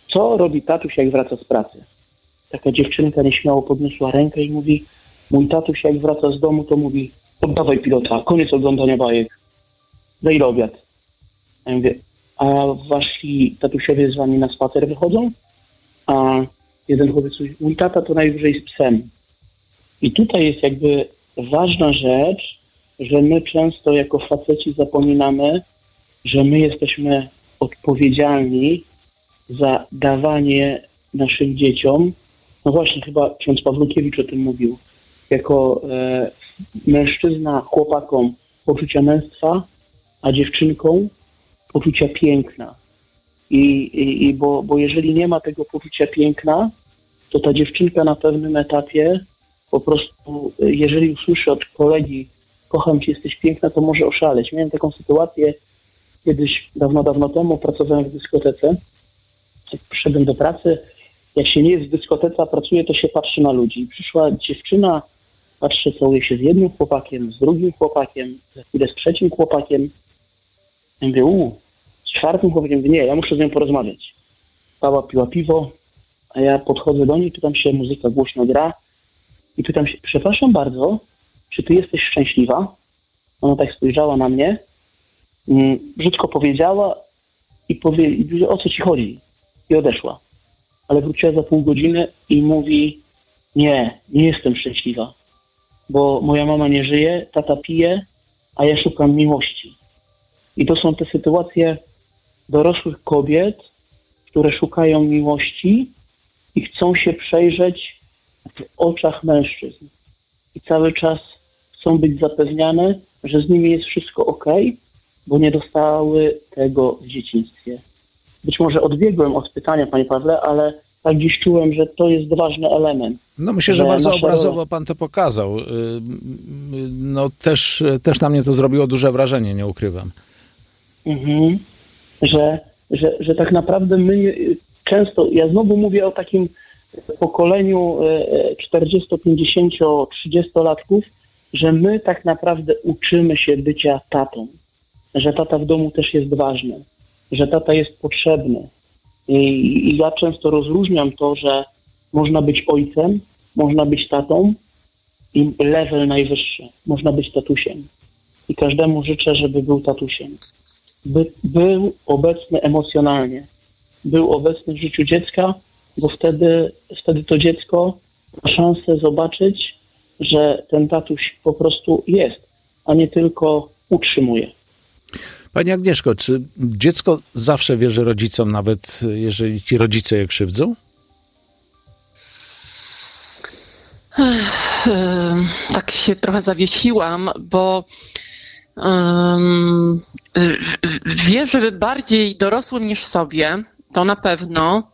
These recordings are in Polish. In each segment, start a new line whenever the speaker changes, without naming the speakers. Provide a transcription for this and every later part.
co robi tatuś, jak wraca z pracy? Taka dziewczynka nieśmiało podniosła rękę i mówi, mój tatuś jak wraca z domu, to mówi, oddawaj pilota, koniec oglądania bajek, daj obiad. Ja mówię, a wasi tatusiowie z wami na spacer wychodzą? A jeden chłopiec mówi, mój tata to najwyżej z psem. I tutaj jest jakby ważna rzecz, że my często jako faceci zapominamy, że my jesteśmy odpowiedzialni za dawanie naszym dzieciom, no właśnie chyba ksiądz Pawlukiewicz o tym mówił, jako mężczyzna chłopakom poczucia męstwa, a dziewczynkom poczucia piękna. Bo jeżeli nie ma tego poczucia piękna, to ta dziewczynka na pewnym etapie po prostu, jeżeli usłyszy od kolegi, kocham cię, jesteś piękna, to może oszaleć. Miałem taką sytuację kiedyś, dawno temu, pracowałem w dyskotece. Jak przyszedłem do pracy, jak się nie jest w dyskotece, a pracuje, to się patrzy na ludzi. Przyszła dziewczyna, patrzy, całuje się z jednym chłopakiem, z drugim chłopakiem, za chwilę z trzecim chłopakiem. Ja mówię, z czwartym chłopakiem, mówię, nie, ja muszę z nią porozmawiać. Stała, piła piwo, a ja podchodzę do niej, pytam się, muzyka głośno gra i pytam się, przepraszam bardzo, czy ty jesteś szczęśliwa? Ona tak spojrzała na mnie, brzydko powiedziała i o co ci chodzi? I odeszła. Ale wróciła za pół godziny i mówi, nie jestem szczęśliwa, bo moja mama nie żyje, tata pije, a ja szukam miłości. I to są te sytuacje dorosłych kobiet, które szukają miłości i chcą się przejrzeć w oczach mężczyzn. I cały czas chcą być zapewniane, że z nimi jest wszystko okej, bo nie dostały tego w dzieciństwie. Być może odbiegłem od pytania, panie Pawle, ale tak dziś czułem, że to jest ważny element.
No myślę, że bardzo obrazowo pan to pokazał. No też na mnie to zrobiło duże wrażenie, nie ukrywam.
Że tak naprawdę my często, ja znowu mówię o takim pokoleniu 40, 50, 30-latków, że my tak naprawdę uczymy się bycia tatą. Że tata w domu też jest ważny. Że tata jest potrzebny. I ja często rozróżniam to, że można być ojcem, można być tatą i level najwyższy. Można być tatusiem. I każdemu życzę, żeby był tatusiem. Był obecny emocjonalnie. Był obecny w życiu dziecka, bo wtedy to dziecko ma szansę zobaczyć, że ten tatuś po prostu jest, a nie tylko utrzymuje.
Pani Agnieszko, czy dziecko zawsze wierzy rodzicom, nawet jeżeli ci rodzice je krzywdzą?
Tak się trochę zawiesiłam, bo wierzy bardziej dorosłym niż sobie, to na pewno.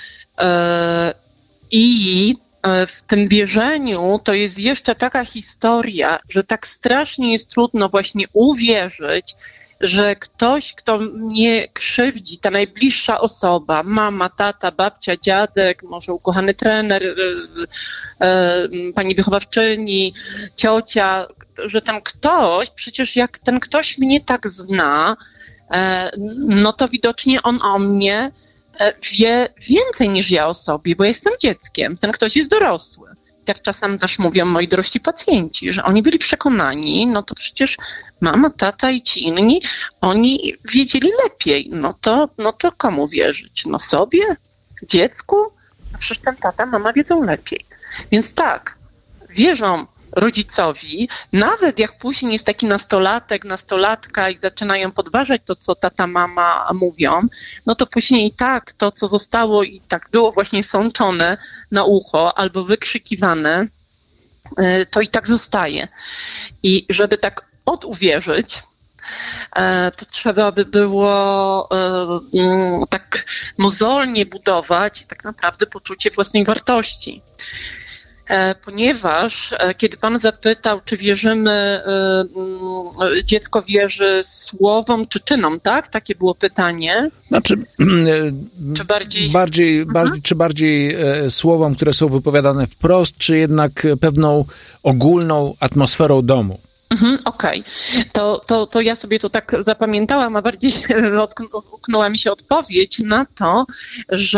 I w tym wierzeniu to jest jeszcze taka historia, że tak strasznie jest trudno właśnie uwierzyć, że ktoś, kto mnie krzywdzi, ta najbliższa osoba, mama, tata, babcia, dziadek, może ukochany trener, pani wychowawczyni, ciocia, że ten ktoś, przecież jak ten ktoś mnie tak zna, no to widocznie on o mnie wie więcej niż ja o sobie, bo jestem dzieckiem, ten ktoś jest dorosły. Tak czasem też mówią moi dorośli pacjenci, że oni byli przekonani, no to przecież mama, tata i ci inni, oni wiedzieli lepiej. No to komu wierzyć? No sobie? Dziecku? No przecież ten tata, mama wiedzą lepiej. Więc tak, wierzą rodzicowi, nawet jak później jest taki nastolatek, nastolatka i zaczynają podważać to, co tata, mama mówią, no to później i tak to, co zostało i tak było właśnie sączone na ucho albo wykrzykiwane, to i tak zostaje. I żeby tak oduwierzyć, to trzeba by było tak mozolnie budować tak naprawdę poczucie własnej wartości. Ponieważ kiedy pan zapytał, czy wierzymy, dziecko wierzy słowom czy czynom, tak? Takie było pytanie.
Znaczy, czy bardziej słowom, które są wypowiadane wprost, czy jednak pewną ogólną atmosferą domu?
Okej. To ja sobie to tak zapamiętałam, a bardziej utknęła mi się odpowiedź na to, że